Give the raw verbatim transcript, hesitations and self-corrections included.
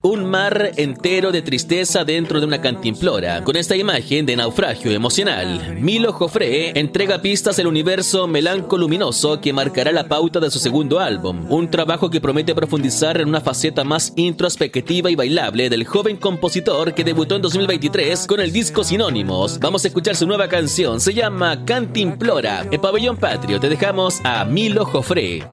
Un mar entero de tristeza dentro de una cantimplora. Con esta imagen de naufragio emocional, Milo Joffre entrega pistas del universo melancoluminoso que marcará la pauta de su segundo álbum. Un trabajo que promete profundizar en una faceta más introspectiva y bailable del joven compositor que debutó en dos mil veintitrés con el disco Sinónimos. Vamos a escuchar su nueva canción, se llama Cantimplora. En Pabellón Patrio te dejamos a Milo Joffre.